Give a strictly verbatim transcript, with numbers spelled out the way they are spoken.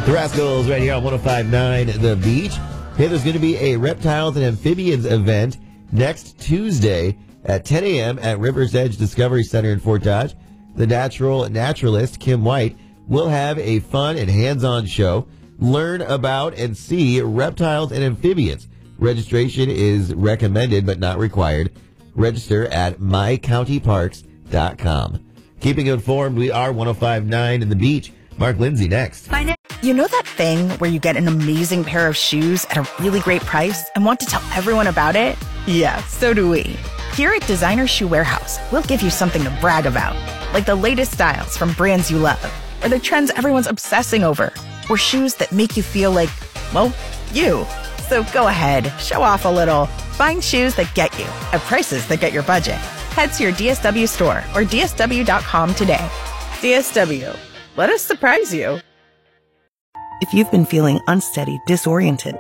The Rascals right here on one oh five point nine The Beach. Hey, there's going to be a reptiles and amphibians event next Tuesday at ten a.m. at River's Edge Discovery Center in Fort Dodge. The natural naturalist, Kim White, will have a fun and hands-on show. Learn about and see reptiles and amphibians. Registration is recommended but not required. Register at my county parks dot com. Keeping informed, we are one oh five point nine in The Beach. Mark Lindsay next. You know that thing where you get an amazing pair of shoes at a really great price and want to tell everyone about it? Yeah, so do we. Here at Designer Shoe Warehouse, we'll give you something to brag about, like the latest styles from brands you love, or the trends everyone's obsessing over, or shoes that make you feel like, well, you. So go ahead, show off a little. Find shoes that get you at prices that get your budget. Head to your D S W store or D S W dot com today. D S W. Let us surprise you. If you've been feeling unsteady, disoriented,